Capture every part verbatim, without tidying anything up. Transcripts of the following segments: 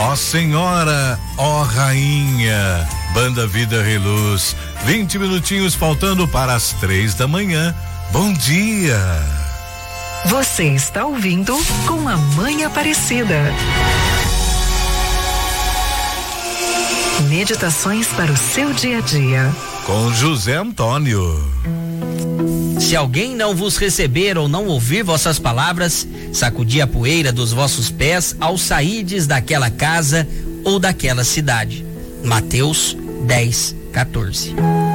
Ó Senhora, ó Rainha, Banda Vida Reluz, vinte minutinhos faltando para as três da manhã. Bom dia. Você está ouvindo Com a Mãe Aparecida. Meditações para o seu dia a dia. Com José Antônio. Se alguém não vos receber ou não ouvir vossas palavras, sacudi a poeira dos vossos pés ao sairdes daquela casa ou daquela cidade. Mateus dez, quatorze.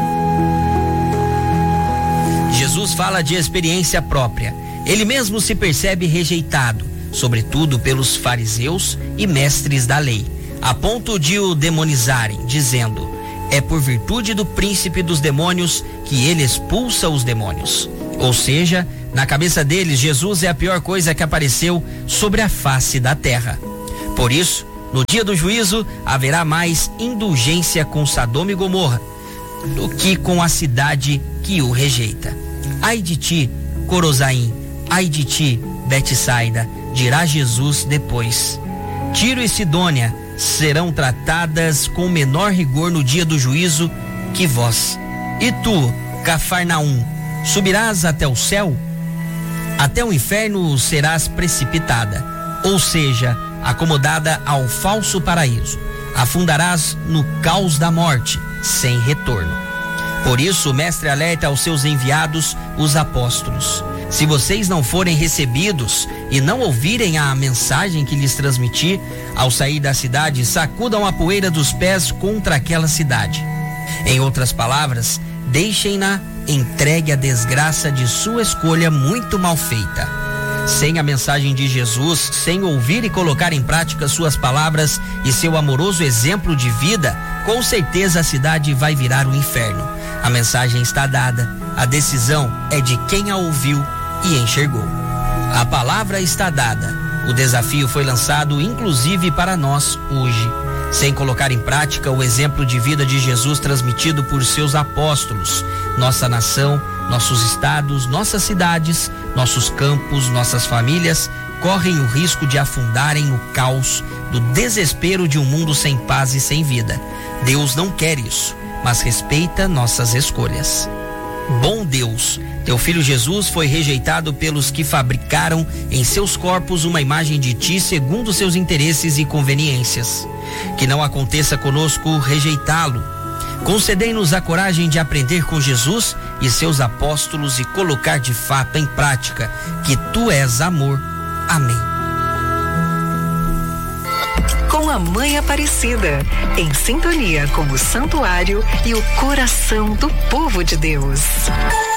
Jesus fala de experiência própria. Ele mesmo se percebe rejeitado, sobretudo pelos fariseus e mestres da lei, a ponto de o demonizarem, dizendo: é por virtude do príncipe dos demônios que ele expulsa os demônios. Ou seja, na cabeça deles, Jesus é a pior coisa que apareceu sobre a face da terra. Por isso, no dia do juízo, haverá mais indulgência com Sodoma e Gomorra do que com a cidade que o rejeita. Ai de ti, Corozaim, ai de ti, Betsaida, dirá Jesus depois. Tiro e Sidônia serão tratadas com menor rigor no dia do juízo que vós. E tu, Cafarnaum, subirás até o céu? Até o inferno serás precipitada, ou seja, acomodada ao falso paraíso. Afundarás no caos da morte, sem retorno. Por isso, o mestre alerta aos seus enviados, os apóstolos: se vocês não forem recebidos e não ouvirem a mensagem que lhes transmiti, ao sair da cidade, sacudam a poeira dos pés contra aquela cidade. Em outras palavras, deixem-na entregue à desgraça de sua escolha muito mal feita. Sem a mensagem de Jesus, sem ouvir e colocar em prática suas palavras e seu amoroso exemplo de vida, com certeza a cidade vai virar um inferno. A mensagem está dada, a decisão é de quem a ouviu e enxergou. A palavra está dada. O desafio foi lançado inclusive para nós hoje. Sem colocar em prática o exemplo de vida de Jesus transmitido por seus apóstolos, nossa nação, nossos estados, nossas cidades, nossos campos, nossas famílias correm o risco de afundarem no caos do desespero de um mundo sem paz e sem vida. Deus não quer isso, mas respeita nossas escolhas. Bom Deus, teu filho Jesus foi rejeitado pelos que fabricaram em seus corpos uma imagem de ti segundo seus interesses e conveniências. Que não aconteça conosco rejeitá-lo. Concedei-nos a coragem de aprender com Jesus e seus apóstolos e colocar de fato em prática que tu és amor. Amém. Com a Mãe Aparecida, em sintonia com o santuário e o coração do povo de Deus.